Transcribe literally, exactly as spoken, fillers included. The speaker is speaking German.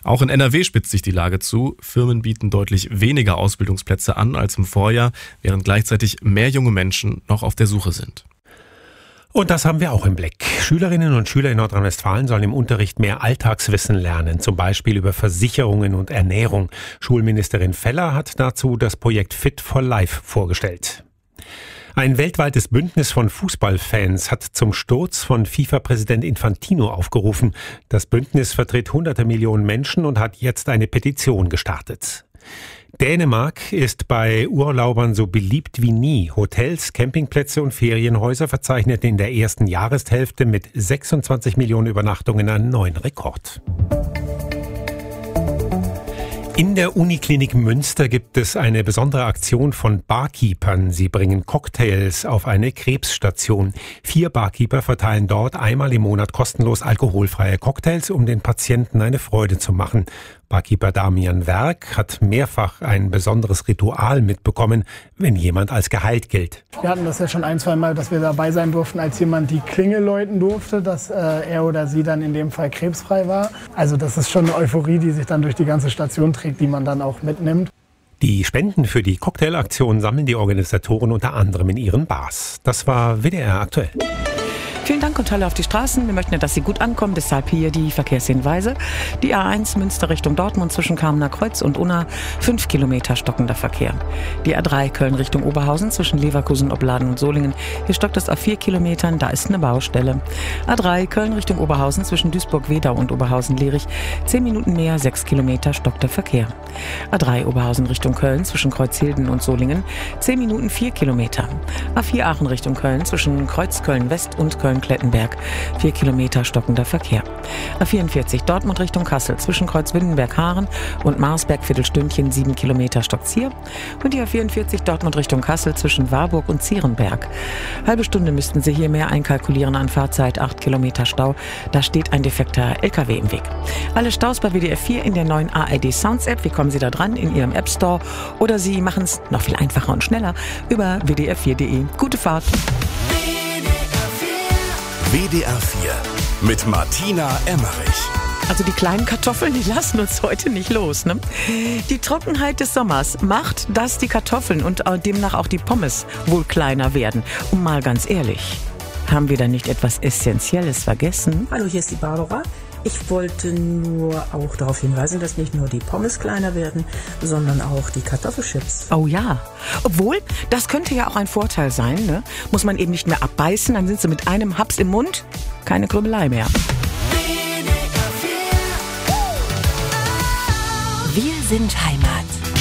Auch in N R W spitzt sich die Lage zu. Firmen bieten deutlich weniger Ausbildungsplätze an als im Vorjahr, während gleichzeitig mehr junge Menschen noch auf der Suche sind. Und das haben wir auch im Blick. Schülerinnen und Schüler in Nordrhein-Westfalen sollen im Unterricht mehr Alltagswissen lernen, zum Beispiel über Versicherungen und Ernährung. Schulministerin Feller hat dazu das Projekt Fit for Life vorgestellt. Ein weltweites Bündnis von Fußballfans hat zum Sturz von FIFA-Präsident Infantino aufgerufen. Das Bündnis vertritt hunderte Millionen Menschen und hat jetzt eine Petition gestartet. Dänemark ist bei Urlaubern so beliebt wie nie. Hotels, Campingplätze und Ferienhäuser verzeichneten in der ersten Jahreshälfte mit sechsundzwanzig Millionen Übernachtungen einen neuen Rekord. In der Uniklinik Münster gibt es eine besondere Aktion von Barkeepern. Sie bringen Cocktails auf eine Krebsstation. Vier Barkeeper verteilen dort einmal im Monat kostenlos alkoholfreie Cocktails, um den Patienten eine Freude zu machen. Barkeeper Damian Werk hat mehrfach ein besonderes Ritual mitbekommen, wenn jemand als geheilt gilt. Wir hatten das ja schon ein, zwei Mal, dass wir dabei sein durften, als jemand die Klingel läuten durfte, dass äh, er oder sie dann in dem Fall krebsfrei war. Also das ist schon eine Euphorie, die sich dann durch die ganze Station trägt, die man dann auch mitnimmt. Die Spenden für die Cocktailaktion sammeln die Organisatoren unter anderem in ihren Bars. Das war W D R aktuell. Vielen Dank und Kontrolle auf die Straßen. Wir möchten ja, dass Sie gut ankommen, deshalb hier die Verkehrshinweise. Die A eins Münster Richtung Dortmund zwischen Kamener Kreuz und Unna, fünf Kilometer stockender Verkehr. Die A drei Köln Richtung Oberhausen zwischen Leverkusen, Opladen und Solingen. Hier stockt es auf vier Kilometern, da ist eine Baustelle. A drei Köln Richtung Oberhausen zwischen Duisburg-Wedau und Oberhausen-Lierich, zehn Minuten mehr, sechs Kilometer stockt der Verkehr. A drei Oberhausen Richtung Köln zwischen Kreuzhilden und Solingen, zehn Minuten, vier Kilometer. A vier Aachen Richtung Köln zwischen Kreuz Köln-West und Köln-Klettenberg, vier Kilometer stockender Verkehr. A vierundvierzig Dortmund Richtung Kassel zwischen Kreuz Windenberg-Haaren und Marsberg Viertelstündchen, sieben Kilometer stockt's hier. Und die A vierundvierzig Dortmund Richtung Kassel zwischen Warburg und Zierenberg. Halbe Stunde müssten Sie hier mehr einkalkulieren an Fahrzeit, acht Kilometer Stau. Da steht ein defekter L K W im Weg. Alle Staus bei W D R vier in der neuen A R D Sounds App. Wie kommen Sie da dran? In Ihrem App Store. Oder Sie machen es noch viel einfacher und schneller über w d r vier punkt de. Gute Fahrt! W D R vier mit Martina Emmerich. Also die kleinen Kartoffeln, die lassen uns heute nicht los, ne? Die Trockenheit des Sommers macht, dass die Kartoffeln und demnach auch die Pommes wohl kleiner werden. Und mal ganz ehrlich, haben wir da nicht etwas Essentielles vergessen? Hallo, hier ist die Barbara. Ich wollte nur auch darauf hinweisen, dass nicht nur die Pommes kleiner werden, sondern auch die Kartoffelchips. Oh ja. Obwohl, das könnte ja auch ein Vorteil sein, ne? Muss man eben nicht mehr abbeißen, dann sind sie mit einem Haps im Mund. Keine Grübelei mehr. Wir sind Heimat.